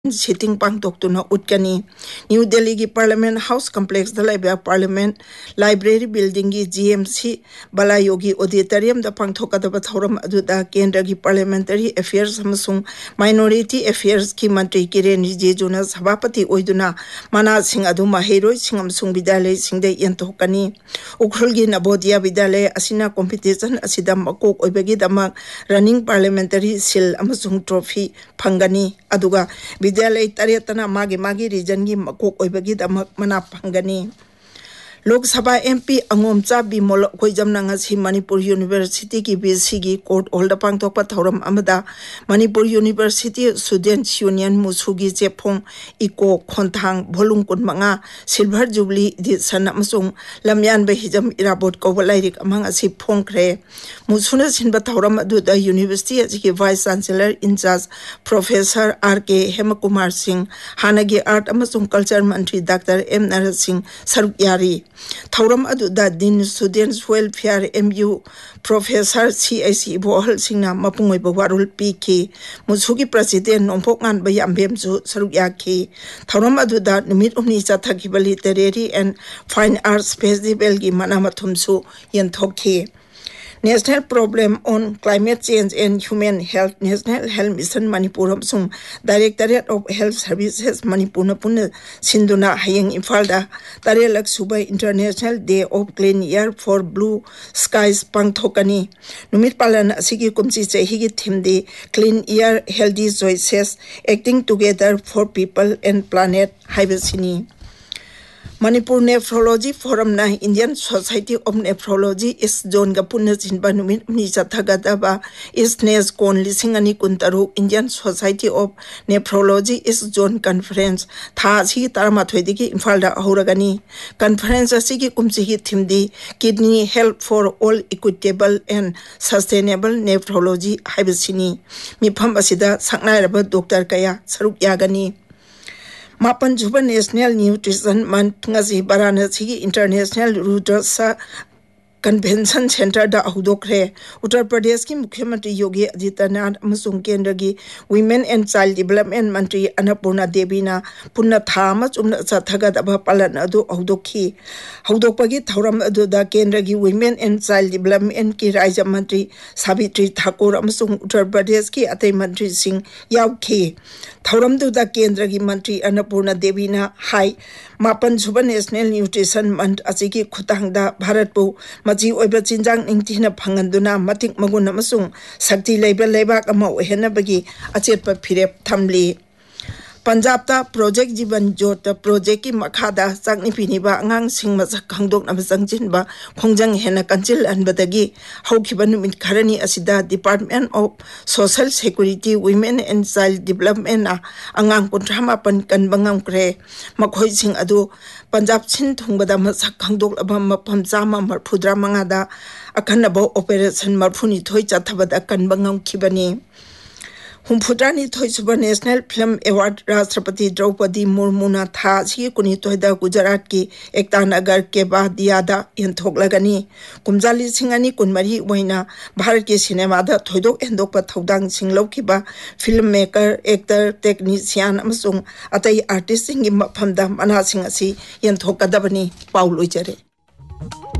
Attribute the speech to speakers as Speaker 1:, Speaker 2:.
Speaker 1: sitting pangtoktuno utkani New Delhi ki Parliament House Complex da laiba Parliament Library Building ki GMC Balayogi Auditorium da pangthokadaba thoram aduda Kendra ki Parliamentary Affairs amasung Minority Affairs ki Mantri Kiren Rijejuna Sabhapati oiduna mana sing adu mahiroi singam sung bidalai singdai yantokani Ukhrul gi Nabodia bidalai asina competition asida makok oibagi damak running parliamentary seal amasung trophy phangani aduga विद्यालय तरेतना मागी reason की मकोक ओइबगी दमक मना फंगनी Lok Sabha MP अंगोमचा Bimol खोइजमनंगसी Manipur university की BC की court hold पांगथोकपा थौरम अमदा Manipur university students union मुसुगी जेफोंग eco खोंथांग भोलुंग कुनमंगा silver jubilee addition अमसुंग लमयान बहिजम इराबोट कोवलाइरिक among असि फोंखरे मुसुना सिनबा थौरम अदुदा university अजिकी vice chancellor in charge professor R K. Hem Kumar Singh हानगी art अमसुंग culture मंत्री doctor M Narasimha सरुक यारी थौरम अदुदा दिन स्टूडेंट्स वेलफेयर एमयू प्रोफेसर सी.आई.सी. बोहल सिंह मपुंगोय बवारुल पीकी मुसुगी प्रेसिडेंट नोंफोक गान बयामबेमजु सरुक याकी थौरम अदुदा निमित उमनी चाथाखिबा literary and fine arts festival की मनामथुमसु यंथोखी National Problem on Climate Change and Human Health National Health Mission Manipur sung Directorate of Health Services Manipur na pun sinduna hayang Imphal tarelak subay International Day of Clean Air for Blue Skies pangthokani numit palan asigi kumchi chehi gi theme de Clean Air Healthy Choices Acting Together for People and Planet haibasini Manipur Nephrology Forum na Indian Society of Nephrology is zone ga punna jinba numit ni chathagadaba is nes kon lisingani kuntaru Indian Society of Nephrology is zone conference tha si tarama thoidigi Imphal da horagani conference asigi kumchi gi thimdi kidney health for all equitable and sustainable nephrology haibasini mifam asida saknairaba doctor kaya saruk yagani Mapan Juba National Nutrition Month ngasi Varanasi International Rudra Convention Center da Ahudokre Uttar Pradesh ki Mukhyamantri Yogi Adityanath amasung Kendra ki Women and Child Development Mantri Annapurna Devi na punna thama chumna chathagadaba palan adu ahudokhi haudokpagi thauram adu da Kendra ki Women and Child Development ki Rajya Mantri Savitri Thakur amasung Uttar Pradesh ki atai mantri sing yaukhi thauram du da Kendra ki Mantri Annapurna Devi na hai Mapan Juba National Nutrition Month asigi khutangda Bharatpu maji oiba chinjang ningtina phanganduna matik magun amasung sakti leiba leibak ama ohenabagi achetpa phirep thamli Punjab ta project Jivan Jyot project ki makhada chakni piniba angang sing masak khangdok na changjin ba khongjang hena kanchil anbadagi haukiba numit kharani asida Department of Social Security Women and Child Development na angang kunthama pan kanbangam kre makhoi sing adu Punjab chin thungbada masak khangdok abam mapam chama marphudra mangada akhanaba operation marphuni thoi chathabada kanbangam khibani Humputrani Thoisuba National Film Award Rashtrapati Draupadi Murmu na tha si kuni toida Gujarat ki Ekta Nagar ke Diada yanthoklagani kumjali singani kunmari waina Bharat ki cinema da thoidok endokpa thodang singlaukiba filmmaker actor technician amasung atai artist singi maphamda mana singasi yanthokadabani pauloi jare